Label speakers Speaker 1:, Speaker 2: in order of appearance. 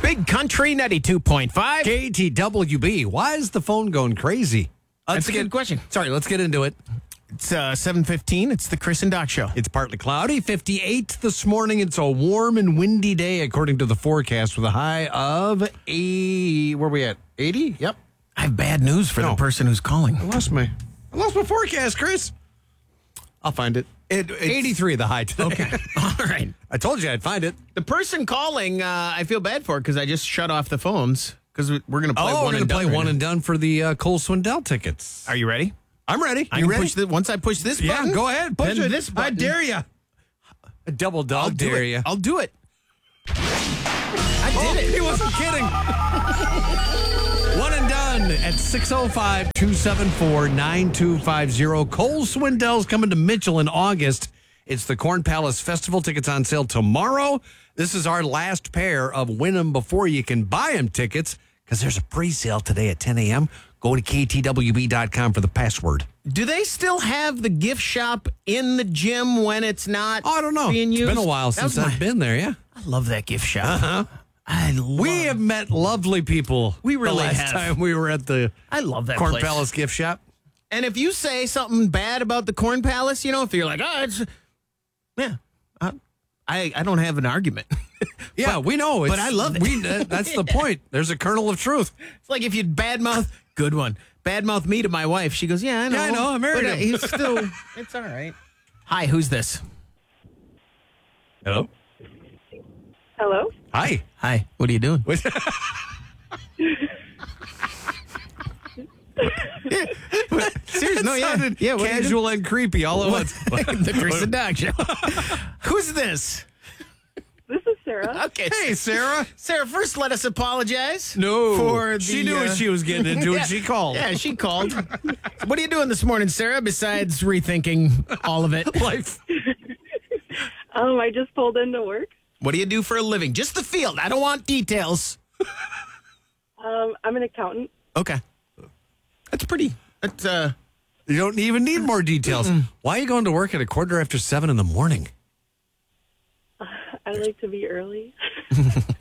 Speaker 1: Big Country 92.5.
Speaker 2: KTWB. Why is the phone going crazy?
Speaker 1: That's a good question.
Speaker 2: Sorry, let's get into it.
Speaker 1: It's 7:15. It's the Chris and Doc Show.
Speaker 2: It's partly cloudy, 58 this morning. It's a warm and windy day, according to the forecast, with a high of where are we at? 80? Yep.
Speaker 1: I have bad news for the person who's calling.
Speaker 2: I lost my forecast, Chris. I'll find it. It's 83 the high today.
Speaker 1: Okay. All right.
Speaker 2: I told you I'd find it.
Speaker 1: The person calling, I feel bad for because I just shut off the phones because we're going to play
Speaker 2: we're
Speaker 1: one
Speaker 2: going
Speaker 1: and
Speaker 2: to play
Speaker 1: done.
Speaker 2: one and done for the Cole Swindell tickets.
Speaker 1: Are you ready?
Speaker 2: I'm ready.
Speaker 1: I
Speaker 2: You
Speaker 1: can
Speaker 2: ready?
Speaker 1: push once I push this button.
Speaker 2: Yeah, go ahead. Push
Speaker 1: then
Speaker 2: it.
Speaker 1: this button.
Speaker 2: I dare you. A double dog dare you.
Speaker 1: I'll do it. I did it.
Speaker 2: He wasn't kidding. One and done at 605-274-9250. Cole Swindell's coming to Mitchell in August. It's the Corn Palace Festival. Tickets on sale tomorrow. This is our last pair of win them before you can buy them tickets because there's a pre-sale today at 10 a.m. Go to ktwb.com for the password.
Speaker 1: Do they still have the gift shop in the gym when it's not
Speaker 2: Oh, I don't know.
Speaker 1: being used?
Speaker 2: It's been a while since I've been there, yeah.
Speaker 1: I love that gift shop.
Speaker 2: We have met lovely people.
Speaker 1: We really
Speaker 2: the last
Speaker 1: have.
Speaker 2: time we were at the
Speaker 1: I love that
Speaker 2: Corn
Speaker 1: place.
Speaker 2: Palace gift shop.
Speaker 1: And if you say something bad about the Corn Palace, if you're like, it's I don't have an argument.
Speaker 2: Yeah, we know.
Speaker 1: but I love it.
Speaker 2: That's the point. There's a kernel of truth.
Speaker 1: It's like if you'd badmouth, good one. Badmouth me to my wife. She goes, yeah, I know.
Speaker 2: Yeah, I know. I married him.
Speaker 1: He's still, it's all right. Hi, who's this?
Speaker 2: Hello?
Speaker 3: Hello?
Speaker 2: Hi.
Speaker 1: Hi, what are you doing? Seriously, no, yeah.
Speaker 2: Sounded
Speaker 1: Yeah, what are you
Speaker 2: casual and creepy all at once.
Speaker 1: the Chris and Doc Show. Who's this?
Speaker 3: This is Sarah.
Speaker 1: Okay.
Speaker 2: Hey, Sarah.
Speaker 1: Sarah, first let us apologize.
Speaker 2: No.
Speaker 1: For the,
Speaker 2: she knew what she was getting into and she called.
Speaker 1: Yeah, she called. What are you doing this morning, Sarah, besides rethinking all of it?
Speaker 2: Life.
Speaker 3: I just pulled into work.
Speaker 1: What do you do for a living? Just the field. I don't want details.
Speaker 3: I'm an accountant.
Speaker 1: Okay. That's pretty. That's,
Speaker 2: You don't even need more details. Why are you going to work at 7:15 in the morning?
Speaker 3: I like to be early.